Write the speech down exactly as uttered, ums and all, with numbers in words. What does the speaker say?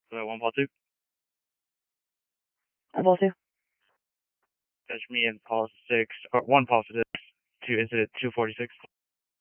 Uh, one Paul two. One Paul two. That's me and Paul six, or one Paul six, to incident two forty-six.